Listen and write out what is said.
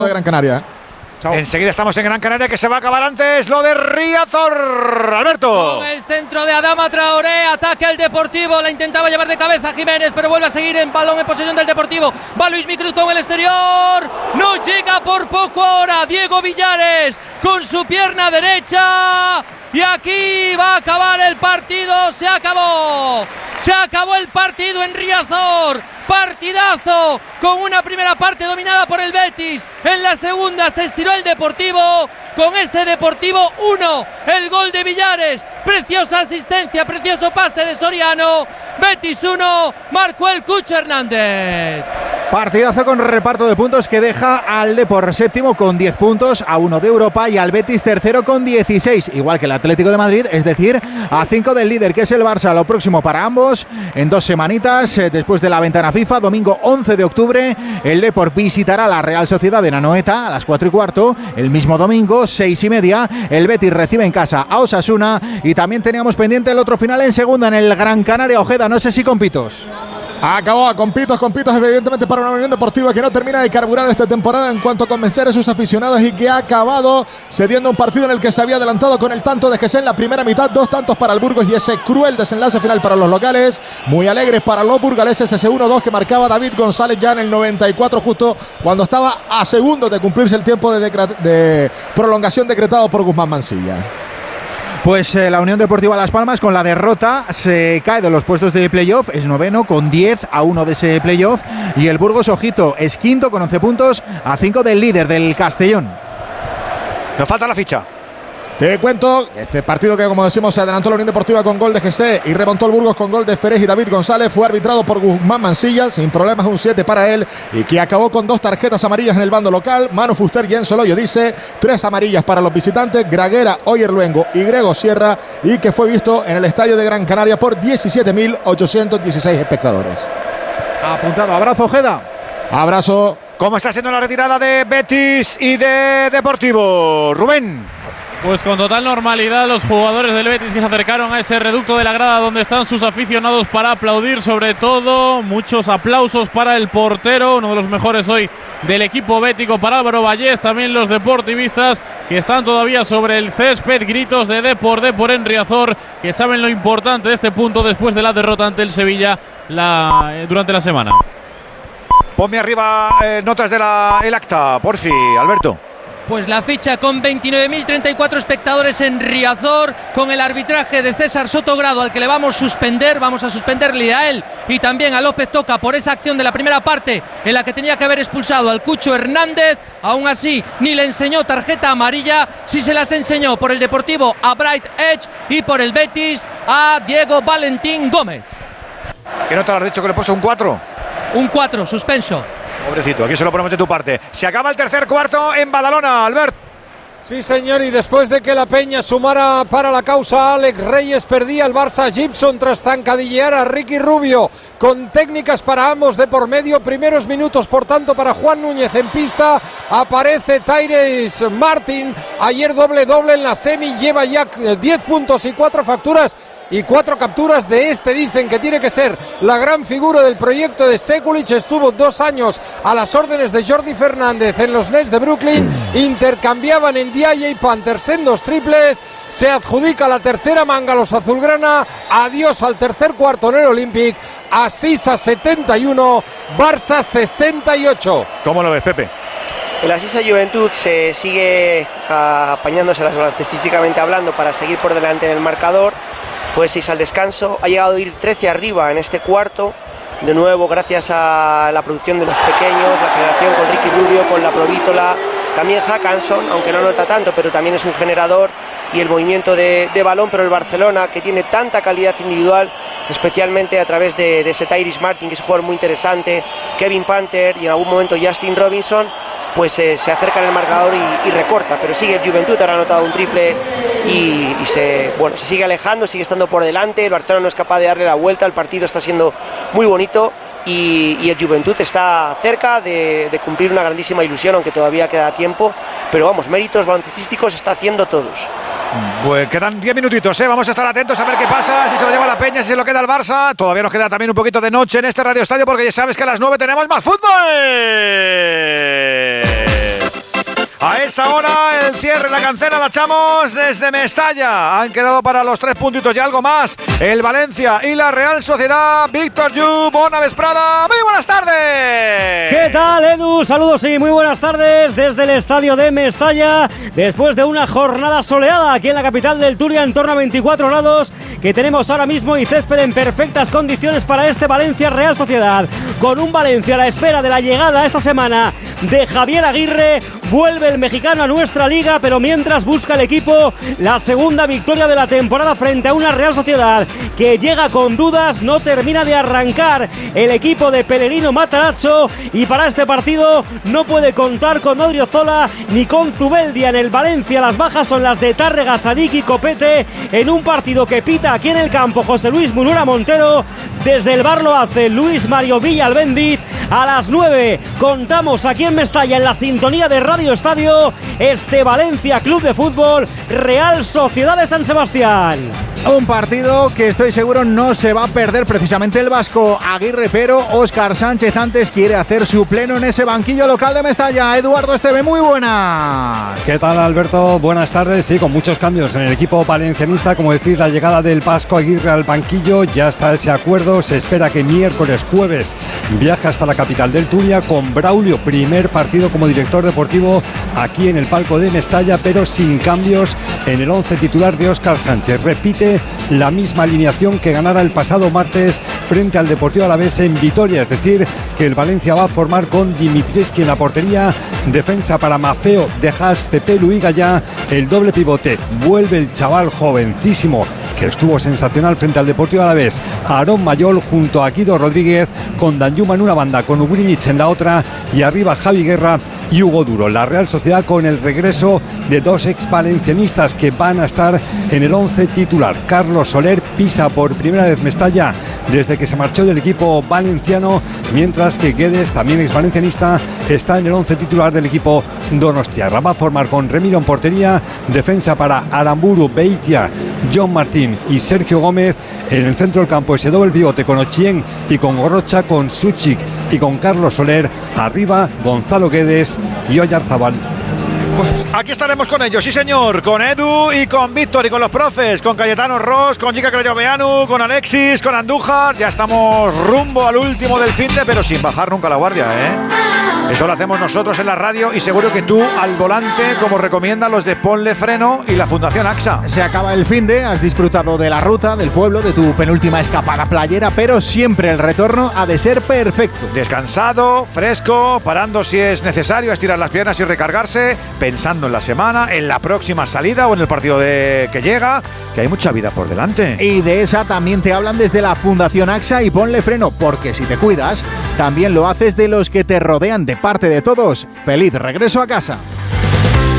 de Gran Canaria. Chao. Enseguida estamos en Gran Canaria, que se va a acabar antes lo de Riazor. Alberto. Con el centro de Adama Traoré, ataca el Deportivo, la intentaba llevar de cabeza Jiménez, pero vuelve a seguir en balón en posesión del Deportivo. Va Luis Cruz con el exterior, no llega por poco ahora Diego Villares con su pierna derecha. Y aquí va a acabar el partido, se acabó el partido en Riazor. Partidazo, con una primera parte dominada por el Betis. En la segunda se estiró el Deportivo. Con ese Deportivo 1, el gol de Villares. Preciosa asistencia, precioso pase de Soriano. Betis 1, marcó el Cucho Hernández. Partidazo con reparto de puntos que deja al Depor séptimo con 10 puntos, a 1 de Europa, y al Betis tercero con 16, igual que el Atlético de Madrid, es decir, a 5 del líder, que es el Barça. Lo próximo para ambos, en 2 semanitas, después de la ventana FIFA, domingo 11 de octubre, el Depor visitará la Real Sociedad en Anoeta a las 4:15, el mismo domingo, 6:30, el Betis recibe en casa a Osasuna, y también teníamos pendiente el otro final en segunda, en el Gran Canaria. Ojeda, no sé si con pitos. Acabó con pitos evidentemente para una Unión Deportiva que no termina de carburar esta temporada en cuanto a convencer a sus aficionados, y que ha acabado cediendo un partido en el que se había adelantado con el tanto de Gesell en la primera mitad, 2 tantos para el Burgos, y ese cruel desenlace final para los locales. Muy alegres para los burgaleses ese 1-2 que marcaba David González ya en el 94, justo cuando estaba a segundos de cumplirse el tiempo de prolongación decretado por Guzmán Mansilla. Pues la Unión Deportiva Las Palmas, con la derrota, se cae de los puestos de playoff, es noveno con 10 a 1 de ese playoff, y el Burgos, ojito, es quinto con 11 puntos a 5 del líder, del Castellón. Nos falta la ficha. Te cuento, este partido que, como decimos, se adelantó la Unión Deportiva con gol de Gesell y remontó el Burgos con gol de Ferez y David González, fue arbitrado por Guzmán Mansilla, sin problemas, un 7 para él, y que acabó con 2 tarjetas amarillas en el bando local. Manu Fuster y Enzo Loyo dice 3 amarillas para los visitantes, Graguera, Oyer Luengo y Grego Sierra, y que fue visto en el estadio de Gran Canaria por 17.816 espectadores. Apuntado, abrazo, Ojeda. Abrazo. ¿Cómo está siendo la retirada de Betis y de Deportivo, Rubén? Pues con total normalidad los jugadores del Betis que se acercaron a ese reducto de la grada donde están sus aficionados para aplaudir, sobre todo muchos aplausos para el portero, uno de los mejores hoy del equipo bético, para Álvaro Vallés, también los deportivistas que están todavía sobre el césped, gritos de Depor en Riazor, que saben lo importante de este punto después de la derrota ante el Sevilla durante la semana. Ponme arriba notas de el acta, por fin, Alberto. Pues la ficha con 29.034 espectadores en Riazor, con el arbitraje de César Sotogrado, al que le vamos a suspenderle a él y también a López Toca por esa acción de la primera parte en la que tenía que haber expulsado al Cucho Hernández. Aún así ni le enseñó tarjeta amarilla, sí se las enseñó por el Deportivo a Bright Edge y por el Betis a Diego Valentín Gómez. ¿Qué nota le has dicho que le he puesto? ¿Un 4? Un 4, suspenso. Pobrecito, aquí se lo promete tu parte. Se acaba el tercer cuarto en Badalona, Albert. Sí, señor, y después de que la Peña sumara para la causa, Alex Reyes perdía el Barça Gibson tras zancadillear a Ricky Rubio, con técnicas para ambos de por medio. Primeros minutos, por tanto, para Juan Núñez en pista. Aparece Tyrese Martin, ayer doble en la semi, lleva ya 10 puntos y 4 facturas y 4 capturas. De dicen que tiene que ser la gran figura del proyecto de Sekulic. Estuvo 2 años a las órdenes de Jordi Fernández en los Nets de Brooklyn. Intercambiaban en DJ Panthers en 2 triples. Se adjudica la tercera manga a los azulgrana. Adiós al tercer cuarto en el Olympic. Asisa 71, Barça 68. ¿Cómo lo ves, Pepe? El Asisa Juventud se sigue apañándoselas baloncestísticamente hablando para seguir por delante en el marcador. Fue 6 al descanso, ha llegado a ir 13 arriba en este cuarto, de nuevo gracias a la producción de los pequeños, la generación con Ricky Rubio, con la Provítola, también Hackanson, aunque no nota tanto, pero también es un generador, y el movimiento de balón. Pero el Barcelona, que tiene tanta calidad individual, especialmente a través de ese Tyrese Martin, que es un jugador muy interesante, Kevin Panther y en algún momento Justin Robinson, pues se acerca en el marcador y recorta. Pero sigue el Juventud, ahora ha anotado un triple y se sigue alejando, sigue estando por delante. El Barcelona no es capaz de darle la vuelta, el partido está siendo muy bonito y el Juventud está cerca de cumplir una grandísima ilusión, aunque todavía queda tiempo. Pero vamos, méritos baloncestísticos está haciendo todos. Pues quedan 10 minutitos, vamos a estar atentos a ver qué pasa, si se lo lleva la Peña, si se lo queda el Barça. Todavía nos queda también un poquito de noche en este Radio Estadio, porque ya sabes que a las 9 tenemos más fútbol. A esa hora el cierre, la cancela la echamos desde Mestalla. Han quedado para los 3 puntitos y algo más el Valencia y la Real Sociedad. Víctor Yu, bona vesprada, muy buenas tardes. ¿Qué tal, Edu? Saludos y muy buenas tardes desde el estadio de Mestalla. Después de una jornada soleada aquí en la capital del Turia, en torno a 24 grados que tenemos ahora mismo y césped en perfectas condiciones para este Valencia Real Sociedad. Con un Valencia a la espera de la llegada esta semana de Javier Aguirre. Vuelve el mexicano a nuestra liga, pero mientras busca el equipo la segunda victoria de la temporada frente a una Real Sociedad que llega con dudas, no termina de arrancar el equipo de Pellerino Matarazzo, y para este partido no puede contar con Odriozola ni con Zubeldia. En el Valencia las bajas son las de Tárrega, Sadik y Copete, en un partido que pita aquí en el campo José Luis Munura Montero. Desde el bar lo hace Luis Mario Villalbendiz. A las 9 contamos aquí en Mestalla, en la sintonía de Radio Estadio, este Valencia Club de Fútbol Real Sociedad de San Sebastián. Un partido que estoy seguro no se va a perder precisamente el vasco Aguirre, pero Óscar Sánchez antes quiere hacer su pleno en ese banquillo local de Mestalla. Eduardo Esteve, muy buenas. ¿Qué tal, Alberto? Buenas tardes. Sí, con muchos cambios en el equipo valencianista. Como decís, la llegada del vasco Aguirre al banquillo, ya está ese acuerdo. Se espera que miércoles, jueves, viaje hasta la capital del Turia con Braulio. Primer partido como director deportivo aquí en el palco de Mestalla, pero sin cambios en el 11 titular de Óscar Sánchez. Repite la misma alineación que ganara el pasado martes frente al Deportivo Alavés en Vitoria, es decir, que el Valencia va a formar con Dimitrievski en la portería, defensa para Mafeo, Dejas, Pepe Luigallá, el doble pivote. Vuelve el chaval jovencísimo que estuvo sensacional frente al Deportivo Alavés, Aarón Mayol junto a Guido Rodríguez, con Danjuma en una banda, con Ugrinic en la otra, y arriba Javi Guerra y Hugo Duro. La Real Sociedad con el regreso de 2 ex-valencianistas que van a estar en el 11 titular. Carlos Soler pisa por primera vez Mestalla desde que se marchó del equipo valenciano, mientras que Guedes, también ex-valencianista, está en el 11 titular del equipo donostiarra. Va a formar con Remiro en portería, defensa para Aramburu, Beitia, John Martín y Sergio Gómez. En el centro del campo ese doble pivote con Ochien y con Gorrocha, con Suchik y con Carlos Soler. Arriba Gonzalo Guedes y Oyarzabal. Aquí estaremos con ellos, sí señor, con Edu y con Víctor y con los profes, con Cayetano Ross, con Giga Crayoveanu, con Alexis, con Andújar. Ya estamos rumbo al último del finde, pero sin bajar nunca la guardia, ¿eh? Eso lo hacemos nosotros en la radio y seguro que tú al volante, como recomiendan los de Ponle Freno y la Fundación AXA. Se acaba el finde, has disfrutado de la ruta, del pueblo, de tu penúltima escapada playera, pero siempre el retorno ha de ser perfecto. Descansado, fresco, parando si es necesario, a estirar las piernas y recargarse, pensando en la semana, en la próxima salida o en el partido que llega, que hay mucha vida por delante. Y de esa también te hablan desde la Fundación AXA y Ponle Freno, porque si te cuidas, también lo haces de los que te rodean. De parte de todos, feliz regreso a casa.